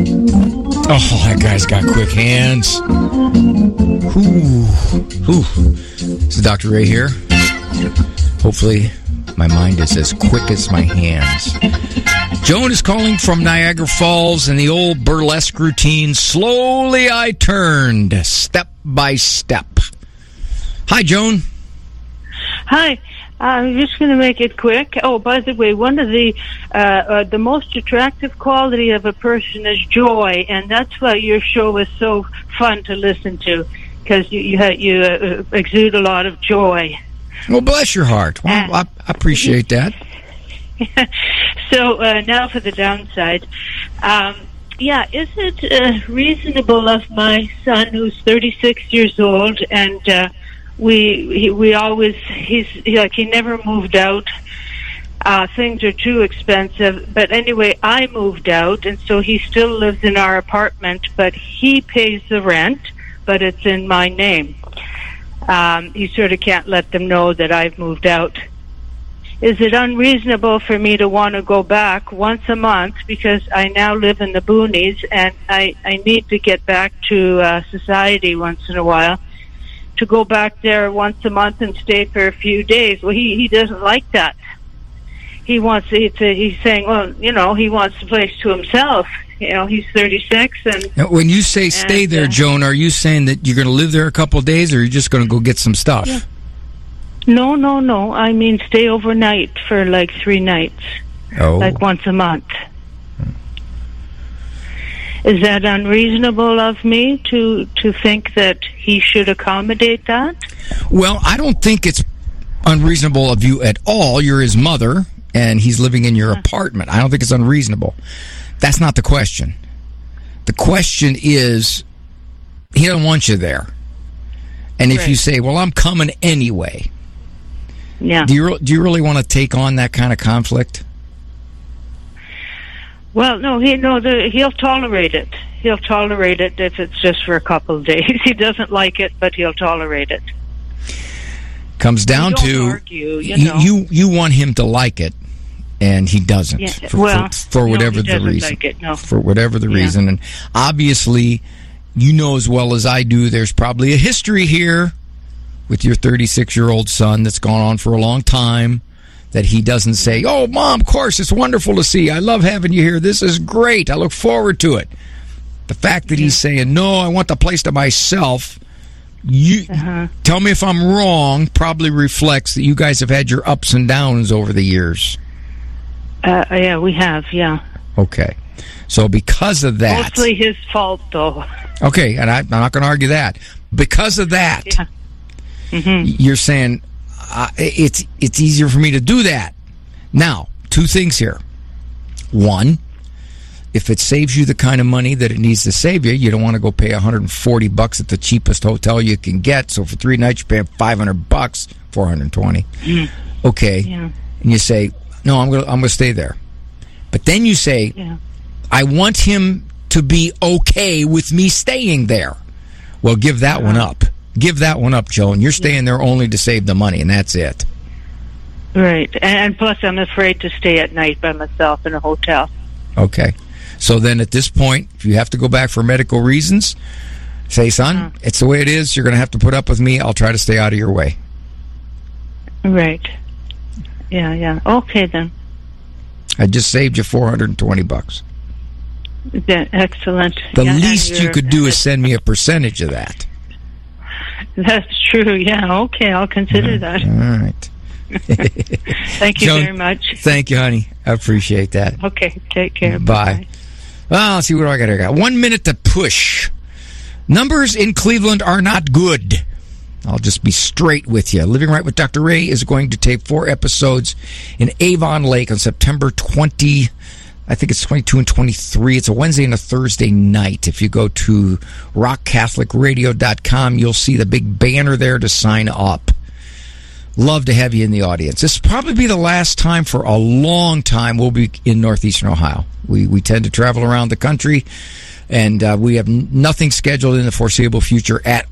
Oh, that guy's got quick hands. This is Dr. Ray here. Hopefully, my mind is as quick as my hands. Joan is calling from Niagara Falls, and the old burlesque routine, slowly I turned, step by step. Hi, Joan. Hi. I'm just going to make it quick. Oh, by the way, one of the most attractive quality of a person is joy, and that's why your show is so fun to listen to, because you exude a lot of joy. Well, bless your heart. Well, I appreciate that. So now for the downside. Is it reasonable of my son, who's 36 years old, and we always, he never moved out. Things are too expensive. But anyway, I moved out, and so he still lives in our apartment, but he pays the rent, but it's in my name. You sort of can't let them know that I've moved out. Is it unreasonable for me to want to go back once a month, because I now live in the boonies and I need to get back to society once in a while, to go back there once a month and stay for a few days? Well, he doesn't like that. He's saying, well, he wants the place to himself. He's 36. And now, when you say stay there, Joan, are you saying that you're going to live there a couple of days, or are you just going to go get some stuff? Yeah. No. I mean, stay overnight for like 3 nights. Oh. Like once a month. Is that unreasonable of me to think that he should accommodate that? Well, I don't think it's unreasonable of you at all. You're his mother, and he's living in your apartment. I don't think it's unreasonable. That's not the question. The question is, he doesn't want you there. And if you say, well, I'm coming anyway, do you really want to take on that kind of conflict? Well, no, he'll tolerate it. He'll tolerate it if it's just for a couple of days. He doesn't like it, but he'll tolerate it. Comes down to argue, you want him to like it, and he doesn't. Yeah. For whatever the reason. Like it, no. For whatever the reason, and obviously, you know as well as I do, there's probably a history here with your 36-year-old son that's gone on for a long time, that he doesn't say, oh, Mom, of course, it's wonderful to see. I love having you here. This is great. I look forward to it. The fact that he's saying, no, I want the place to myself, tell me if I'm wrong, probably reflects that you guys have had your ups and downs over the years. Yeah, we have, Okay. So because of that... Mostly his fault, though. Okay, and I'm not going to argue that. Because of that, you're saying... it's easier for me to do that. Now, 2 things here. 1, if it saves you the kind of money that it needs to save you, you don't want to go pay $140 at the cheapest hotel you can get. So for 3 nights, you're paying $500, $420. Okay, and you say, no, I'm going to stay there. But then you say, I want him to be okay with me staying there. Well, give that one up. Give that one up, Joan. You're staying there only to save the money, and that's it. Right. And plus, I'm afraid to stay at night by myself in a hotel. Okay. So then at this point, if you have to go back for medical reasons, say, son, it's the way it is. You're going to have to put up with me. I'll try to stay out of your way. Right. Yeah. Okay, then. I just saved you $420. Excellent. The least you could do is send me a percentage of that. That's true, okay, I'll consider that. All right. Thank you Joan, very much. Thank you, honey. I appreciate that. Okay, take care. Bye. Well, let's see what do I got here. I got 1 minute to push. Numbers in Cleveland are not good. I'll just be straight with you. Living Right with Dr. Ray is going to tape 4 episodes in Avon Lake on September 20. I think it's 22 and 23. It's a Wednesday and a Thursday night. If you go to rockcatholicradio.com, you'll see the big banner there to sign up. Love to have you in the audience. This will probably be the last time for a long time we'll be in Northeastern Ohio. We tend to travel around the country, and we have nothing scheduled in the foreseeable future at